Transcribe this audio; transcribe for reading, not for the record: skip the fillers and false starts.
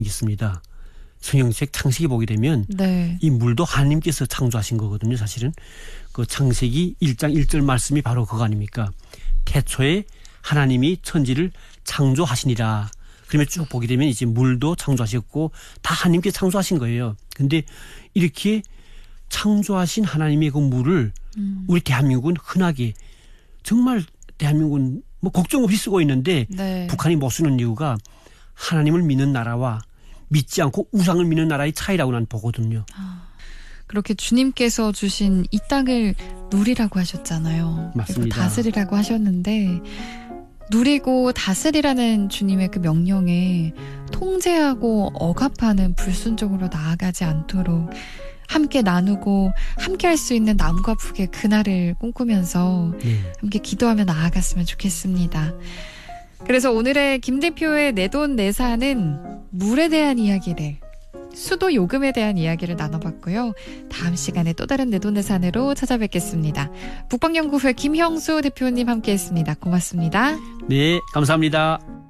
있습니다. 성경책 창세기 보게 되면 네. 이 물도 하나님께서 창조하신 거거든요. 사실은 그 창세기 1장 1절 말씀이 바로 그거 아닙니까? 태초에 하나님이 천지를 창조하시니라. 그러면 쭉 보게 되면 이제 물도 창조하셨고 다 하나님께서 창조하신 거예요. 근데 이렇게 창조하신 하나님의 그 물을 우리 대한민국은 흔하게 정말 대한민국은 뭐 걱정 없이 쓰고 있는데 네. 북한이 못 쓰는 이유가 하나님을 믿는 나라와 믿지 않고 우상을 믿는 나라의 차이라고 난 보거든요. 그렇게 주님께서 주신 이 땅을 누리라고 하셨잖아요. 맞습니다. 그리고 다스리라고 하셨는데 누리고 다스리라는 주님의 그 명령에 통제하고 억압하는 불순종으로 나아가지 않도록 함께 나누고 함께 할 수 있는 남과 북의 그날을 꿈꾸면서 함께 기도하며 나아갔으면 좋겠습니다. 그래서 오늘의 김 대표의 내돈내산은 물에 대한 이야기를, 수도 요금에 대한 이야기를 나눠봤고요. 다음 시간에 또 다른 내돈내산으로 찾아뵙겠습니다. 북방연구회 김형수 대표님 함께했습니다. 고맙습니다. 네, 감사합니다.